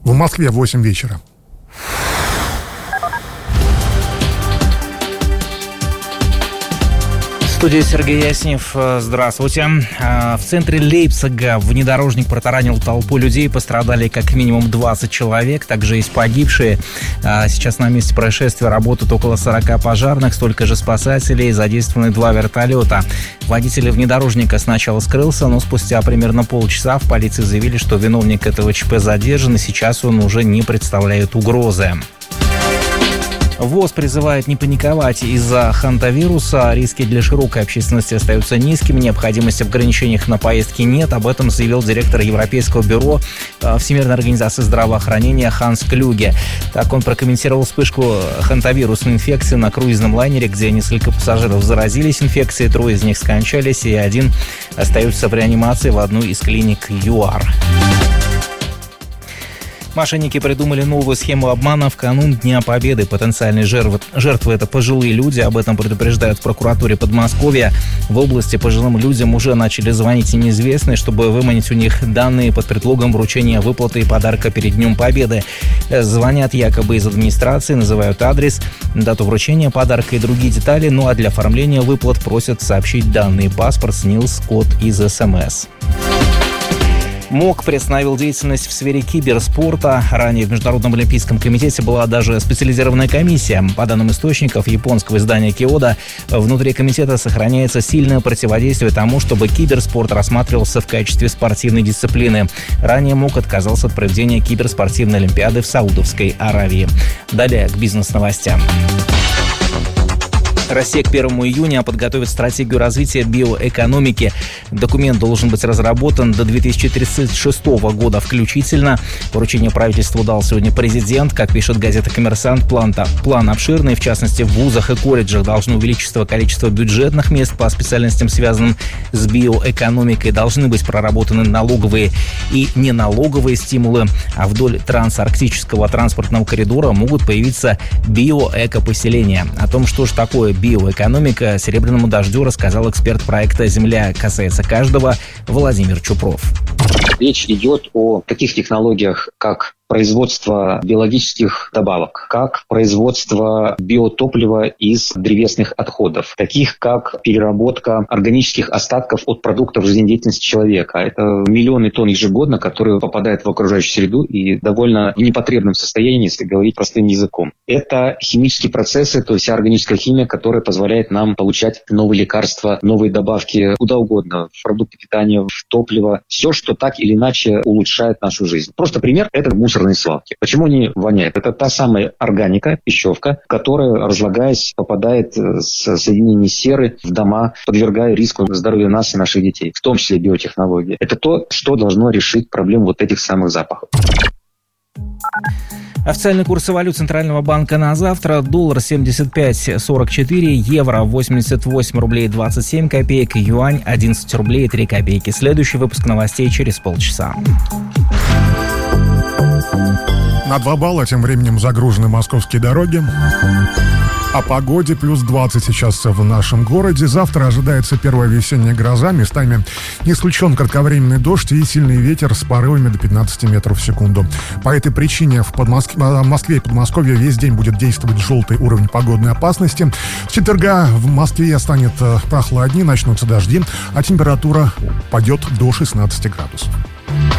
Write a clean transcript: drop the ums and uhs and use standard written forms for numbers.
В Москве 8 вечера. В студии Сергей Яснев. Здравствуйте. В центре Лейпцига внедорожник протаранил толпу людей. Пострадали как минимум 20 человек. Также есть погибшие. Сейчас на месте происшествия работают около 40 пожарных, столько же спасателей. Задействованы 2 вертолета. Водитель внедорожника сначала скрылся, но спустя примерно полчаса в полиции заявили, что виновник этого ЧП задержан, и сейчас он уже не представляет угрозы. ВОЗ призывает не паниковать из-за хантавируса. Риски для широкой общественности остаются низкими. Необходимости в ограничениях на поездки нет. Об этом заявил директор Европейского бюро Всемирной организации здравоохранения Ханс Клюге. Так он прокомментировал вспышку хантавирусной инфекции на круизном лайнере, где несколько пассажиров заразились инфекцией, 3 из них скончались, и 1 остается в реанимации в одной из клиник ЮАР. Мошенники придумали новую схему обмана в канун Дня Победы. Потенциальные жертвы – это пожилые люди. Об этом предупреждают в прокуратуре Подмосковья. В области пожилым людям уже начали звонить неизвестные, чтобы выманить у них данные под предлогом вручения выплаты и подарка перед Днем Победы. Звонят якобы из администрации, называют адрес, дату вручения подарка и другие детали. Ну а для оформления выплат просят сообщить данные: паспорт, СНИЛС, код из СМС. МОК приостановил деятельность в сфере киберспорта. Ранее в Международном олимпийском комитете была даже специализированная комиссия. По данным источников японского издания Киода, внутри комитета сохраняется сильное противодействие тому, чтобы киберспорт рассматривался в качестве спортивной дисциплины. Ранее МОК отказался от проведения киберспортивной олимпиады в Саудовской Аравии. Далее к бизнес-новостям. Россия к 1 июня подготовит стратегию развития биоэкономики. Документ должен быть разработан до 2036 года включительно. Поручение правительству дал сегодня президент. Как пишет газета «Коммерсант», план обширный. В частности, в вузах и колледжах должно увеличиться количество бюджетных мест по специальностям, связанным с биоэкономикой. Должны быть проработаны налоговые и неналоговые стимулы. А вдоль трансарктического транспортного коридора могут появиться биоэкопоселения. О том, что же такое биоэкономика, «Серебряному дождю» рассказал эксперт проекта «Земля касается каждого» Владимир Чупров. Речь идет о таких технологиях, как производство биологических добавок, как производство биотоплива из древесных отходов, таких как переработка органических остатков от продуктов жизнедеятельности человека. Это миллионы тонн ежегодно, которые попадают в окружающую среду и довольно в непотребном состоянии, если говорить простым языком. Это химические процессы, то есть вся органическая химия, которая позволяет нам получать новые лекарства, новые добавки куда угодно, в продукты питания, в топливо, все, что так или иначе улучшает нашу жизнь. Просто пример – это мусорные свалки. Почему они воняют? Это та самая органика, пищевка, которая, разлагаясь, попадает с соединений серы в дома, подвергая риску здоровья нас и наших детей, в том числе биотехнологии. Это то, что должно решить проблему вот этих самых запахов. Официальный курс валют Центрального банка на завтра: доллар 75.44, евро 88 рублей 27 копеек, юань 11 рублей 3 копейки. Следующий выпуск новостей через полчаса. На 2 балла тем временем загружены московские дороги. О погоде: плюс 20 сейчас в нашем городе. Завтра ожидается первая весенняя гроза. Местами не исключен кратковременный дождь и сильный ветер с порывами до 15 метров в секунду. По этой причине в Москве и Подмосковье весь день будет действовать желтый уровень погодной опасности. С четверга в Москве станет прохладнее, начнутся дожди, а температура падет до 16 градусов.